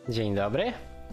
Dzień dobry.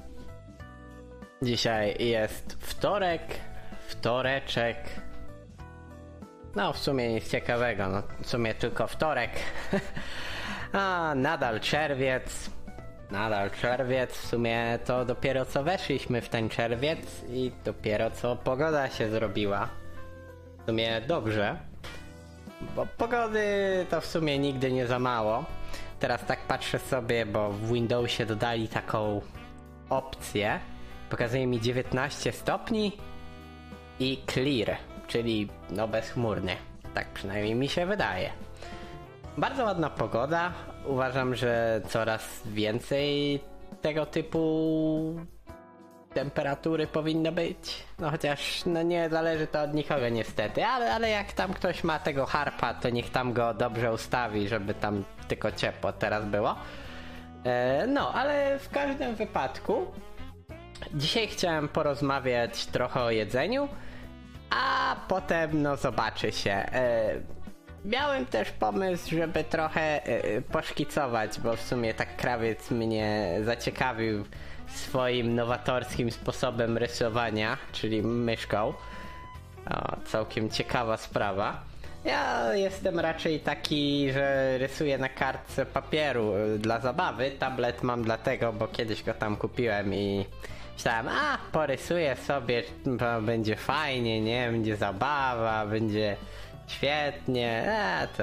Dzisiaj jest wtoreczek. No w sumie nic ciekawego, no w sumie tylko wtorek. A nadal czerwiec, w sumie to dopiero co weszliśmy w ten czerwiec i dopiero co pogoda się zrobiła. W sumie dobrze, bo pogody to w sumie nigdy nie za mało. Teraz tak patrzę sobie, bo w Windowsie dodali taką opcję. Pokazuje mi 19 stopni i clear, czyli no bezchmurny. Tak przynajmniej mi się wydaje. Bardzo ładna pogoda. Uważam, że coraz więcej tego typu temperatury powinno być. No chociaż no nie zależy to od nikogo niestety, ale jak tam ktoś ma tego harpa, to niech tam go dobrze ustawi, żeby tam tylko ciepło teraz było. No, ale w każdym wypadku dzisiaj chciałem porozmawiać trochę o jedzeniu, a potem no zobaczy się. Miałem też pomysł, żeby trochę poszkicować, bo w sumie tak krawiec mnie zaciekawił swoim nowatorskim sposobem rysowania, czyli myszką. Całkiem ciekawa sprawa. Ja jestem raczej taki, że rysuję na kartce papieru dla zabawy. Tablet mam dlatego, bo kiedyś go tam kupiłem i myślałem, porysuję sobie, będzie fajnie, nie? Będzie zabawa, będzie świetnie, to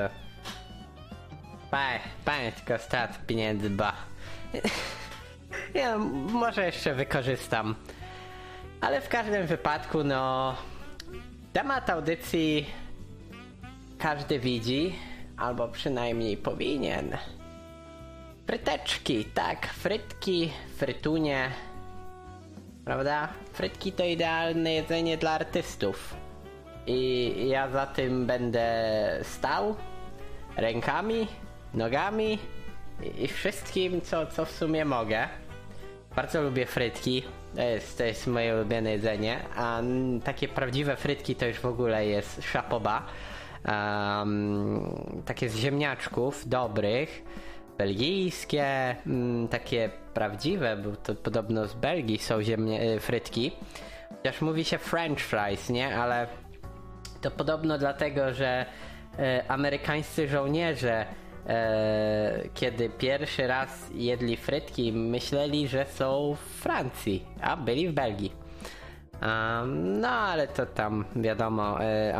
panie tylko strat pieniędzy, ja może jeszcze wykorzystam, ale w każdym wypadku no temat audycji każdy widzi, albo przynajmniej powinien. Fryteczki, tak, frytki, frytunie, prawda? Frytki to idealne jedzenie dla artystów. I ja za tym będę stał rękami, nogami i wszystkim, co w sumie mogę. Bardzo lubię frytki, to jest moje ulubione jedzenie, a takie prawdziwe frytki to już w ogóle jest szapoba. Takie z ziemniaczków dobrych, belgijskie, takie prawdziwe, bo to podobno z Belgii są frytki. Chociaż mówi się French fries, nie? Ale to podobno dlatego, że amerykańscy żołnierze kiedy pierwszy raz jedli frytki, myśleli, że są w Francji, a byli w Belgii. No ale to tam wiadomo,